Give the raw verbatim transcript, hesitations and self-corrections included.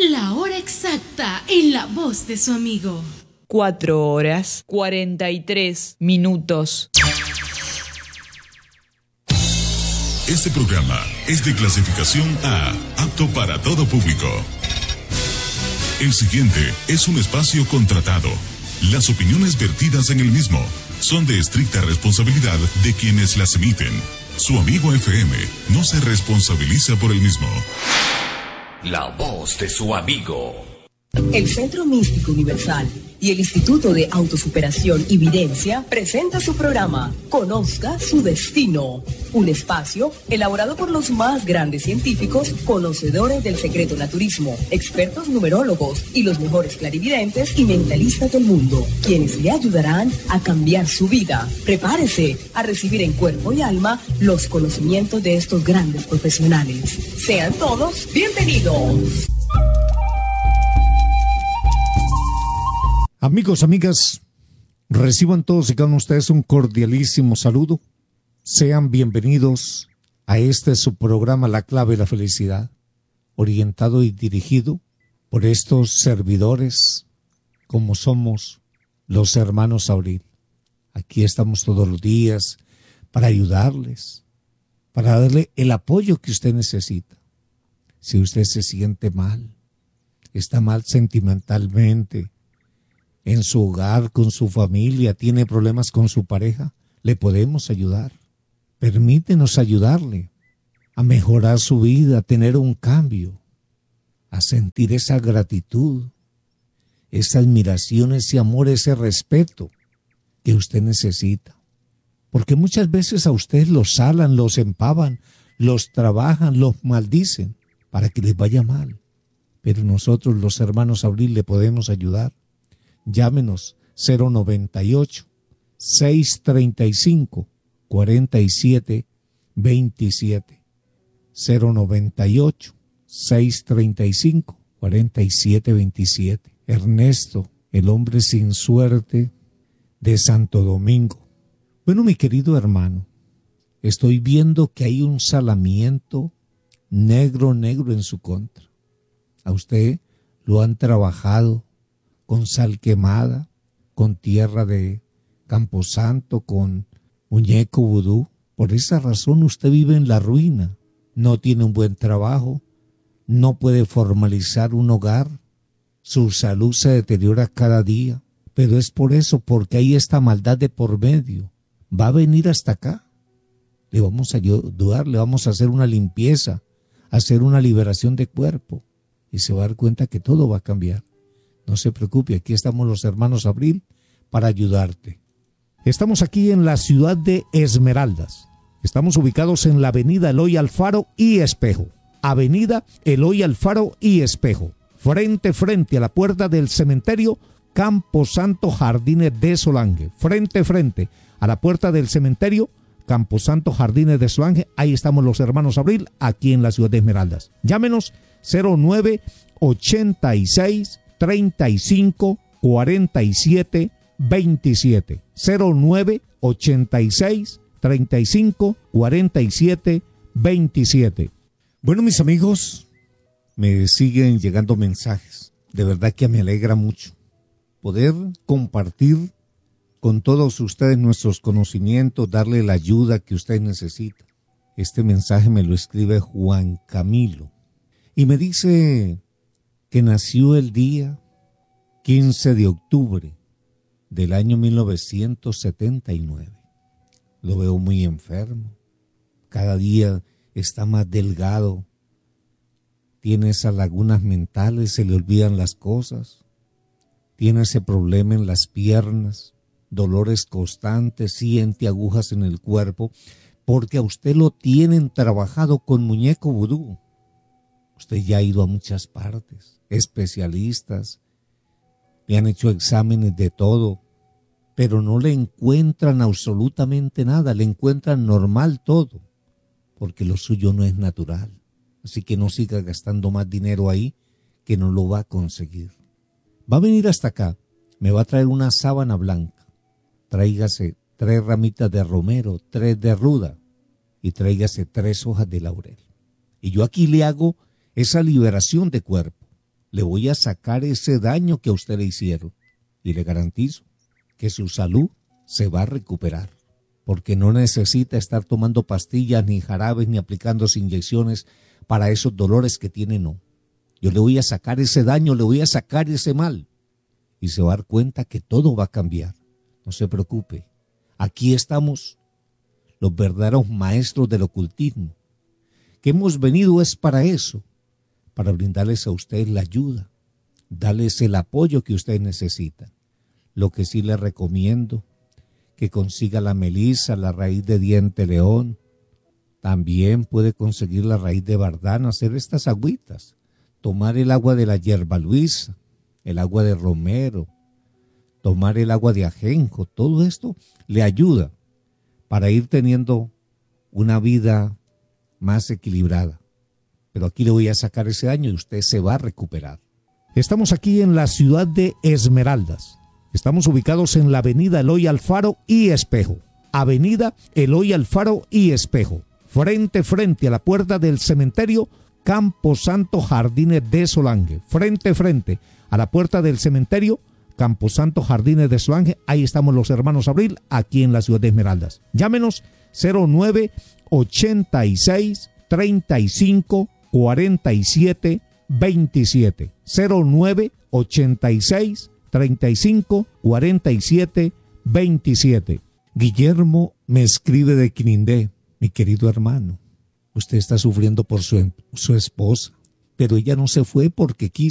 La hora exacta en la voz de su amigo. Cuatro horas, cuarenta y tres minutos. Este programa es de clasificación A, apto para todo público. El siguiente es un espacio contratado. Las opiniones vertidas en el mismo son de estricta responsabilidad de quienes las emiten. Su amigo F M no se responsabiliza por el mismo. La voz de su amigo. El Centro Místico Universal y el Instituto de Autosuperación y Videncia presenta su programa Conozca su Destino, un espacio elaborado por los más grandes científicos, conocedores del secreto naturismo, expertos numerólogos y los mejores clarividentes y mentalistas del mundo, quienes le ayudarán a cambiar su vida. Prepárese a recibir en cuerpo y alma los conocimientos de estos grandes profesionales. Sean todos bienvenidos. Amigos, amigas, reciban todos y cada uno de ustedes un cordialísimo saludo. Sean bienvenidos a este su programa La Clave de la Felicidad, orientado y dirigido por estos servidores como somos los hermanos Abril. Aquí estamos todos los días para ayudarles, para darle el apoyo que usted necesita. Si usted se siente mal, está mal sentimentalmente, en su hogar, con su familia, tiene problemas con su pareja, le podemos ayudar. Permítenos ayudarle a mejorar su vida, a tener un cambio, a sentir esa gratitud, esa admiración, ese amor, ese respeto que usted necesita. Porque muchas veces a usted los salan, los empavan, los trabajan, los maldicen para que les vaya mal. Pero nosotros, los hermanos Abril, le podemos ayudar. Llámenos cero noventa y ocho, seiscientos treinta y cinco, cuarenta y siete veintisiete. cero noventa y ocho, seiscientos treinta y cinco, cuarenta y siete veintisiete. Ernesto, el hombre sin suerte de Santo Domingo. Bueno, mi querido hermano, estoy viendo que hay un salamiento negro, negro en su contra. A usted lo han trabajado con sal quemada, con tierra de Camposanto, con muñeco vudú. Por esa razón usted vive en la ruina, no tiene un buen trabajo, no puede formalizar un hogar, su salud se deteriora cada día, pero es por eso, porque hay esta maldad de por medio. Va a venir hasta acá, le vamos a ayudar, le vamos a hacer una limpieza, hacer una liberación de cuerpo, y se va a dar cuenta que todo va a cambiar. No se preocupe, aquí estamos los hermanos Abril para ayudarte. Estamos aquí en la ciudad de Esmeraldas. Estamos ubicados en la avenida Eloy Alfaro y Espejo. Avenida Eloy Alfaro y Espejo. Frente, frente a la puerta del cementerio Camposanto Jardines de Solange. Frente, frente a la puerta del cementerio Camposanto Jardines de Solange. Ahí estamos los hermanos Abril, aquí en la ciudad de Esmeraldas. Llámenos cero nueve ochenta y seis, treinta y cinco, cuarenta y siete veintisiete. cero nueve ochenta y seis, treinta y cinco, cuarenta y siete veintisiete. Bueno, mis amigos, me siguen llegando mensajes. De verdad que me alegra mucho poder compartir con todos ustedes nuestros conocimientos, darle la ayuda que usted necesita. Este mensaje me lo escribe Juan Camilo y me dice que nació el día quince de octubre del año mil novecientos setenta y nueve. Lo veo muy enfermo, cada día está más delgado, tiene esas lagunas mentales, se le olvidan las cosas, tiene ese problema en las piernas, dolores constantes, siente agujas en el cuerpo, porque a usted lo tienen trabajado con muñeco vudú. Usted ya ha ido a muchas partes, especialistas, le han hecho exámenes de todo, pero no le encuentran absolutamente nada, le encuentran normal todo, porque lo suyo no es natural. Así que no siga gastando más dinero ahí, que no lo va a conseguir. Va a venir hasta acá, me va a traer una sábana blanca, tráigase tres ramitas de romero, tres de ruda, y tráigase tres hojas de laurel. Y yo aquí le hago esa liberación de cuerpo, le voy a sacar ese daño que a usted le hicieron. Y le garantizo que su salud se va a recuperar. Porque no necesita estar tomando pastillas, ni jarabes, ni aplicándose inyecciones para esos dolores que tiene, no. Yo le voy a sacar ese daño, le voy a sacar ese mal. Y se va a dar cuenta que todo va a cambiar. No se preocupe. Aquí estamos los verdaderos maestros del ocultismo. Que hemos venido es para eso. Para brindarles a ustedes la ayuda. Darles el apoyo que ustedes necesitan. Lo que sí les recomiendo, que consiga la melisa, la raíz de diente león. También puede conseguir la raíz de bardana, hacer estas agüitas. Tomar el agua de la hierba luisa, el agua de romero, tomar el agua de ajenjo. Todo esto le ayuda para ir teniendo una vida más equilibrada. Pero aquí le voy a sacar ese daño y usted se va a recuperar. Estamos aquí en la ciudad de Esmeraldas. Estamos ubicados en la avenida Eloy Alfaro y Espejo. Avenida Eloy Alfaro y Espejo. Frente, frente a la puerta del cementerio Camposanto Jardines de Solange. Frente, frente a la puerta del cementerio Camposanto Jardines de Solange. Ahí estamos los hermanos Abril, aquí en la ciudad de Esmeraldas. Llámenos cero nueve ochenta y seis treinta y cinco cuarenta y siete veintisiete. cero nueve ochenta y seis treinta y cinco cuarenta y siete veintisiete. Guillermo me escribe de Quinindé. Mi querido hermano, usted está sufriendo por su, su esposa, pero ella no se fue porque quiso.